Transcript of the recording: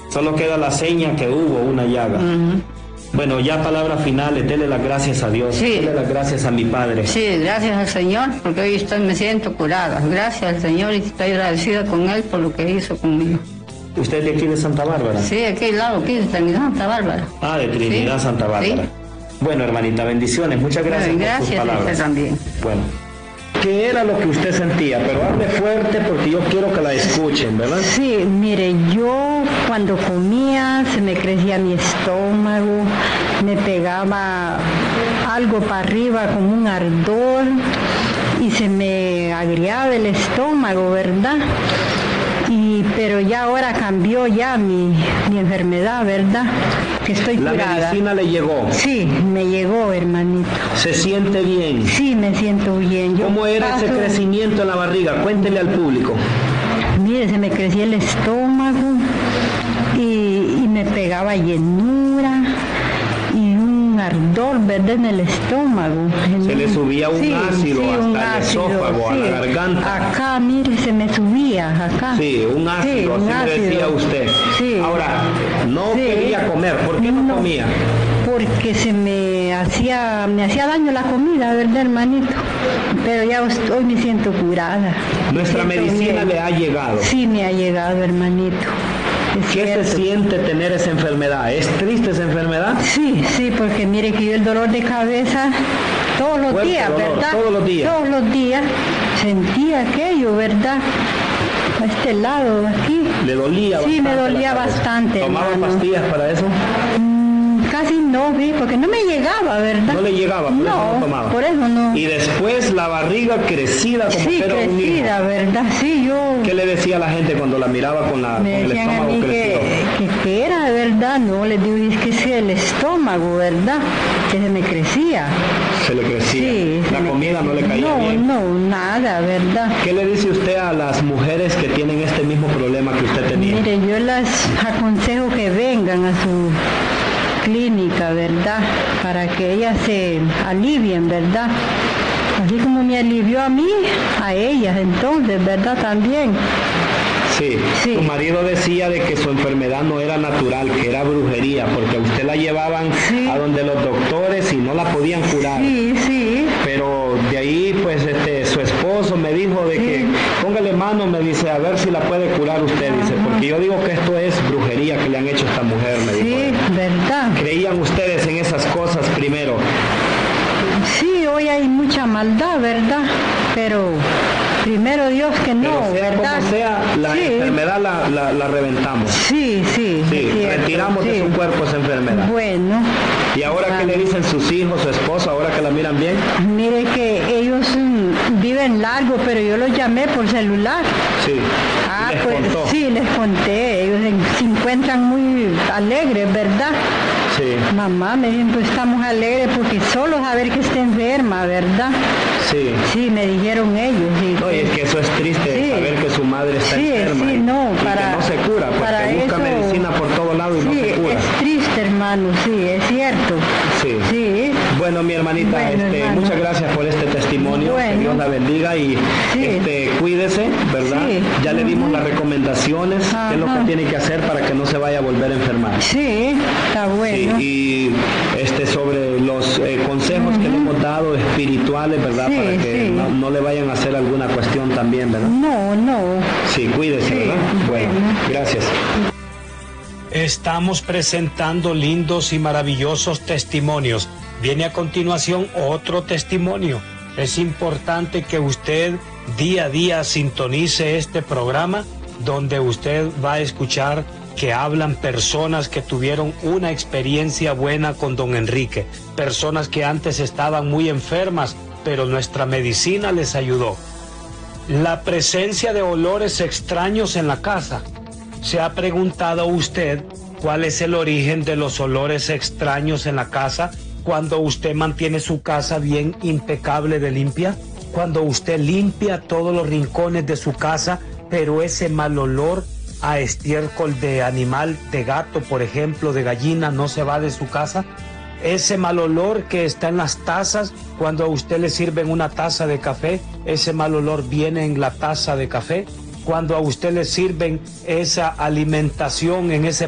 Solo queda la seña que hubo una llaga. Bueno, ya palabras finales, dele las gracias a Dios, Sí. dele las gracias a mi padre. Sí, gracias al Señor, porque hoy me siento curada. Gracias al Señor y estoy agradecida con Él por lo que hizo conmigo. ¿Usted es de aquí de Santa Bárbara? Sí, aquí al lado, aquí de Trinidad, Santa Bárbara. Ah, de Trinidad, Sí. Santa Bárbara. Sí. Bueno, hermanita, bendiciones, muchas gracias por sus Gracias, palabras. usted también. Bueno, ¿qué era lo que usted sentía? Pero hable fuerte porque yo quiero que la escuchen, ¿verdad? Sí, mire, yo cuando comía se me crecía mi estómago, me pegaba algo para arriba como un ardor y se me agriaba el estómago, ¿verdad? Pero ya ahora cambió ya mi enfermedad, ¿verdad? Que estoy La curada. medicina le llegó. Sí, me llegó, hermanito. ¿Se siente bien? Sí, me siento bien. Yo ¿Cómo era ese paso- crecimiento en la barriga? Cuéntele al público. Mire, se me crecía el estómago y me pegaba llenura y un ardor, ¿verdad? En el estómago. Se le subía un ácido hasta el esófago, a la garganta. Acá, mire, se me subía, acá. Sí, un ácido, Sí, un así me decía ácido. usted. Sí. Ahora, no Sí. quería comer. ¿Por qué no comía? Porque me hacía daño la comida, ¿verdad, hermanito? Pero ya hoy me siento curada. Nuestra Me siento medicina bien. le ha llegado. Sí, me ha llegado, hermanito. Es ¿Qué se cierto. siente tener esa enfermedad? ¿Es triste esa enfermedad? Sí, sí, porque mire que yo el dolor de cabeza todos los Fuerte días, dolor, ¿verdad? todos los días. Todos los días sentía aquello, ¿verdad? A este lado de aquí. ¿Le dolía Sí, me bastante la dolía cabeza? bastante, ¿Tomaba hermano. pastillas para eso? Casi no, vi, porque no me llegaba, ¿verdad? No le llegaba, por eso no tomaba. por eso no. Y después la barriga crecida como Sí, que era un hijo. crecida, ¿verdad? Sí, yo... ¿Qué le decía a la gente cuando la miraba con Me el decían a estómago mí crecido? que era verdad, no, les digo, es que sí, el estómago, ¿verdad? Que se me crecía. Se le crecía. Sí. La comida no le caía bien. No, nada, ¿verdad? ¿Qué le dice usted a las mujeres que tienen este mismo problema que usted tenía? Mire, yo las aconsejo que vengan a su clínica, ¿verdad? Para que ellas se alivien, ¿verdad? Así como me alivió a mí, a ellas entonces, ¿verdad? También. Sí. Sí. Su marido decía de que su enfermedad no era natural, que era brujería, porque a usted la llevaban Sí. a donde los doctores y no la podían curar. Sí, sí. Pero de ahí, pues, su esposo me dijo de que póngale mano, me dice, a ver si la puede curar usted, dice, porque yo digo que esto es brujería que le han hecho a esta mujer, me dijo. Sí, ¿verdad? ¿Creían ustedes en esas cosas primero? Sí, hoy hay mucha maldad, ¿verdad? Pero primero Dios que no, Pero sea ¿verdad? como sea, la Sí. enfermedad la reventamos. Sí, sí. Sí, es cierto, retiramos de sí. su cuerpo esa enfermedad. Bueno, ¿Y ahora qué le dicen sus hijos, su esposa, ahora que la miran bien? mire que ellos viven largo, pero yo los llamé por celular. Sí. Ah, ¿Y les pues contó? sí, les conté. Ellos se encuentran muy alegres, ¿verdad? Sí, Mamá, me dicen, pues estamos alegres porque solo saber que está enferma, ¿verdad? sí. Sí, me dijeron ellos. Sí, No, y es que eso es triste, Sí. saber que su madre está Sí, enferma sí, y, no, y para- que no se cura, pues para que busca eso- medicina por todo lado y no sí, se cura. es triste, hermano, sí, es cierto. Sí. Sí. Bueno, mi hermanita, Bueno, hermano. muchas gracias por este testimonio, que Bueno. Dios la bendiga y Sí. cuídese, ¿verdad? Sí. Ya le dimos las recomendaciones, qué es lo que Ajá. tiene que hacer para que no se vaya a volver a enfermar. Sí, está bueno. Sí, y sobre los consejos que le hemos dado espirituales, ¿verdad? Sí, Para que sí. no le vayan a hacer alguna cuestión también, ¿verdad? No, no. Sí, cuídese, Sí, ¿verdad? Bueno, bueno. gracias. Estamos presentando lindos y maravillosos testimonios. Viene a continuación otro testimonio. Es importante que usted día a día sintonice este programa donde usted va a escuchar que hablan personas que tuvieron una experiencia buena con don Enrique, personas que antes estaban muy enfermas, pero nuestra medicina les ayudó. La presencia de olores extraños en la casa. ¿Se ha preguntado usted cuál es el origen de los olores extraños en la casa cuando usted mantiene su casa bien impecable de limpia? Cuando usted limpia todos los rincones de su casa, pero ese mal olor a estiércol de animal, de gato, por ejemplo, de gallina, no se va de su casa. Ese mal olor que está en las tazas, cuando a usted le sirven una taza de café, ese mal olor viene en la taza de café. Cuando a usted le sirven esa alimentación en ese